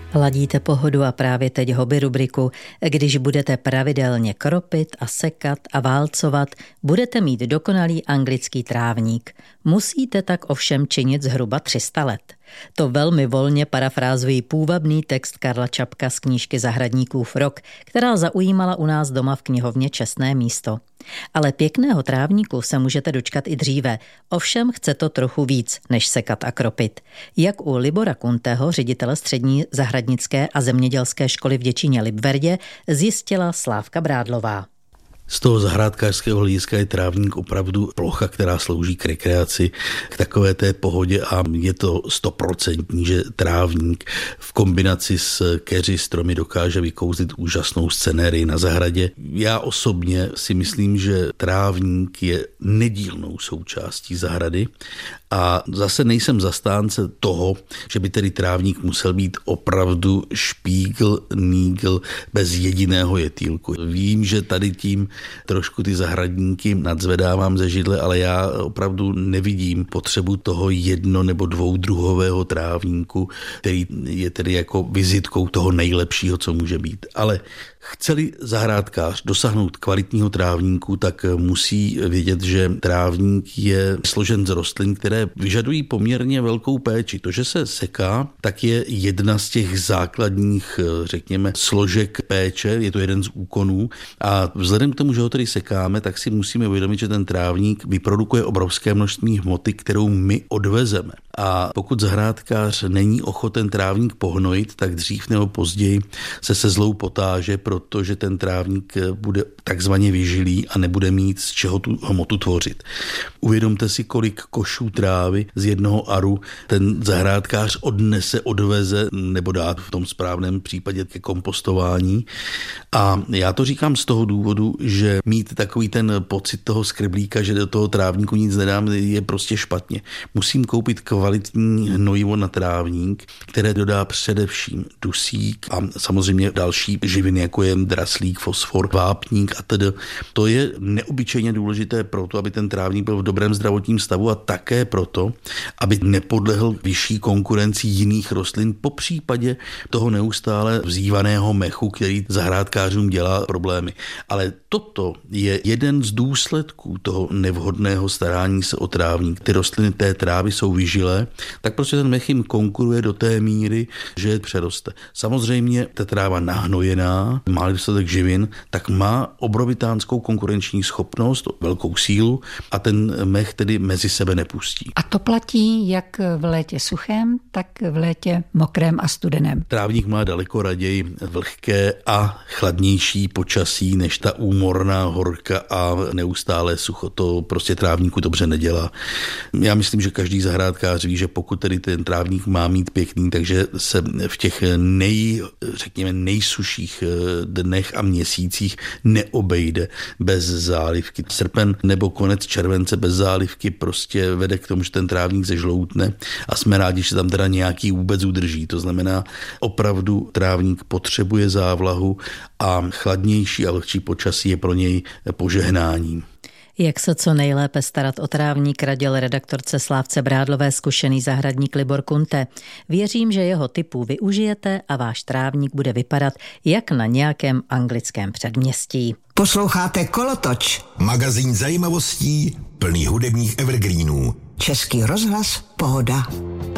Ladíte Pohodu a právě teď hobby rubriku. Když budete pravidelně kropit a sekat a válcovat, budete mít dokonalý anglický trávník. Musíte tak ovšem činit zhruba 300 let. To velmi volně parafrázují půvabný text Karla Čapka z knížky Zahradníkův rok, která zaujímala u nás doma v knihovně čestné místo. Ale pěkného trávníku se můžete dočkat i dříve, ovšem chce to trochu víc, než sekat a kropit. Jak u Libora Kunteho, ředitele střední zahradnické a zemědělské školy v Děčíně-Libverdě, zjistila Slávka Brádlová. Z toho zahrádkářského hlediska je trávník opravdu plocha, která slouží k rekreaci, k takové té pohodě a je to 100%, že trávník v kombinaci s keři stromy dokáže vykouzlit úžasnou scenérii na zahradě. Já osobně si myslím, že trávník je nedílnou součástí zahrady a zase nejsem zastánce toho, že by tedy trávník musel být opravdu špígl, nígl bez jediného jetýlku. Vím, že tady tím trošku ty zahradníky nadzvedávám ze židle, ale já opravdu nevidím potřebu toho jedno- nebo dvoudruhového trávníku, který je tedy jako vizitkou toho nejlepšího, co může být. Ale chce-li zahrádkář dosáhnout kvalitního trávníku, tak musí vědět, že trávník je složen z rostlin, které vyžadují poměrně velkou péči. To, že se seká, tak je jedna z těch základních, řekněme, složek péče, je to jeden z úkonů a vzhledem k tomu, že ho tedy sekáme, tak si musíme uvědomit, že ten trávník vyprodukuje obrovské množství hmoty, kterou my odvezeme. A pokud zahrádkář není ochoten trávník pohnojit, tak dřív nebo později se zlou potáže, protože ten trávník bude takzvaně vyžilý a nebude mít z čeho tu hmotu tvořit. Uvědomte si, kolik košů trávy z jednoho aru ten zahrádkář odveze nebo dá v tom správném případě ke kompostování. A já to říkám z toho důvodu, že mít takový ten pocit toho skriblíka, že do toho trávníku nic nedám, je prostě špatně. Musím koupit kvalitní hnojivo na trávník, které dodá především dusík a samozřejmě další živiny, jako je draslík, fosfor, vápník a tedy. To je neobyčejně důležité proto, aby ten trávník byl v dobrém zdravotním stavu a také proto, aby nepodlehl vyšší konkurenci jiných rostlin, popřípadě toho neustále vzývaného mechu, který zahrádkářům dělá problémy. Ale toto je jeden z důsledků toho nevhodného starání se o trávník. Ty rostliny té trávy jsou vyžilé, tak prostě ten mech jim konkuruje do té míry, že je přeroste. Samozřejmě ta tráva nahnojená, má dostatek živin, tak má obrovitánskou konkurenční schopnost, velkou sílu a ten mech tedy mezi sebe nepustí. A to platí jak v létě suchém, tak v létě mokrém a studeném. Trávník má daleko raději vlhké a chladnější počasí než ta úmorná horka a neustále sucho. To prostě trávníku dobře nedělá. Já myslím, že každý zahrádkář ví, že pokud tedy ten trávník má mít pěkný, takže se v těch nejsuších dnech a měsících neobejde bez zálivky. Srpen nebo konec července bez zálivky prostě vede k tomu, že ten trávník zežloutne a jsme rádi, že tam teda nějaký vůbec udrží. To znamená, opravdu trávník potřebuje závlahu a chladnější a lehčí počasí je pro něj požehnáním. Jak se co nejlépe starat o trávník, radil redaktorce Slávce Brádlové zkušený zahradník Libor Kunte. Věřím, že jeho tipů využijete a váš trávník bude vypadat jak na nějakém anglickém předměstí. Posloucháte Kolotoč, magazín zajímavostí plný hudebních evergreenů. Český rozhlas Pohoda.